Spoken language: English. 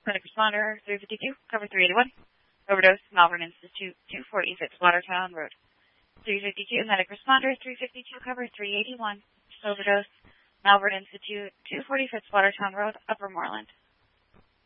Clinic responder 352, cover 381. Overdose, Malvern Institute 240 Fitzwatertown Road. 352, medic responder 352, cover 381. Overdose, Malvern Institute 240 Fitzwatertown Road, Upper Moreland.